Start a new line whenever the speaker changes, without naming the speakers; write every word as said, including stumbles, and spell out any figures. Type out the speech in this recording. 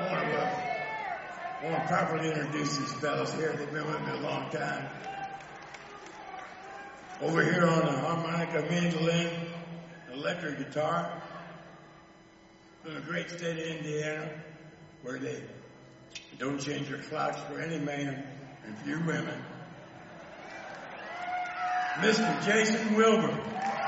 want to uh, I want to properly introduce these fellows here. They've been with me a long time. Over here on the harmonica, mandolin, electric guitar, from the great state of Indiana, where they don't change their clocks for any man and few women. Mister Jason Wilbur.